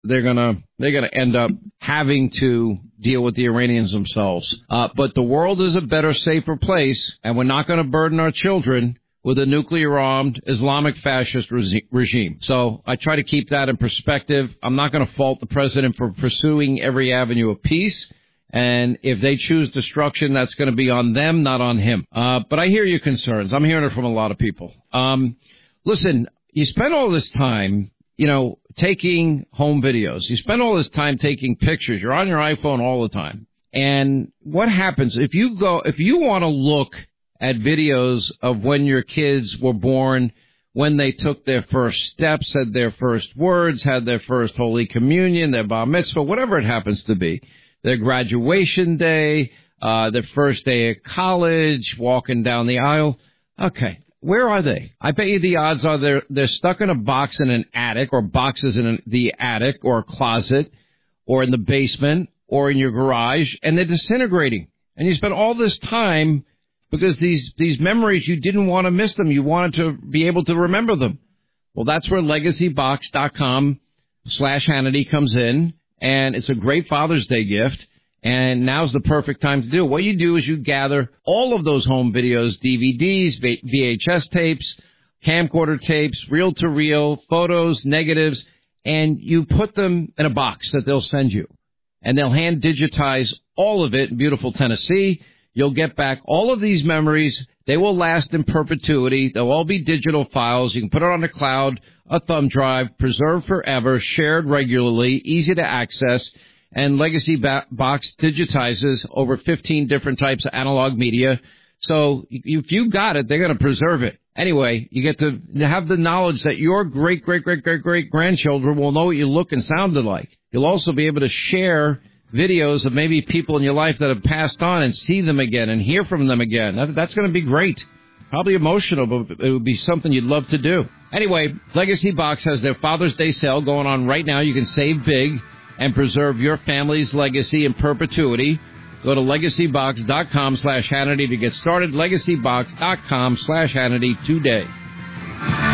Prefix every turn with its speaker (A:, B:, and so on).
A: they're gonna end up having to deal with the Iranians themselves. But the world is a better, safer place, and we're not going to burden our children with a nuclear-armed Islamic fascist regime. So I try to keep that in perspective. I'm not going to fault the president for pursuing every avenue of peace. And if they choose destruction, that's going to be on them, not on him. But I hear your concerns. I'm hearing it from a lot of people. Listen, you spend all this time, taking home videos. You spend all this time taking pictures. You're on your iPhone all the time. And what happens if you want to look at videos of when your kids were born, when they took their first steps, said their first words, had their first Holy Communion, their Bar Mitzvah, whatever it happens to be, their graduation day, their first day at college, walking down the aisle. Okay, where are they? I bet you the odds are they're stuck in a box in an attic, or boxes in the attic or a closet or in the basement or in your garage, and they're disintegrating. And you spend all this time because these memories, you didn't want to miss them. You wanted to be able to remember them. Well, that's where legacybox.com/Hannity comes in, and it's a great Father's Day gift. And now's the perfect time to do it. What you do is you gather all of those home videos, DVDs, VHS tapes, camcorder tapes, reel-to-reel, photos, negatives, and you put them in a box that they'll send you. And they'll hand digitize all of it in beautiful Tennessee. You'll get back all of these memories. They will last in perpetuity. They'll all be digital files. You can put it on the cloud, a thumb drive, preserved forever, shared regularly, easy to access. And Legacy Box digitizes over 15 different types of analog media. So if you got it, they're going to preserve it. Anyway, you get to have the knowledge that your great-great-great-great-great-grandchildren will know what you look and sounded like. You'll also be able to share videos of maybe people in your life that have passed on and see them again and hear from them again. That's going to be great. Probably emotional, but it would be something you'd love to do. Anyway, Legacy Box has their Father's Day sale going on right now. You can save big and preserve your family's legacy in perpetuity. Go to legacybox.com/Hannity to get started. Legacybox.com/Hannity today.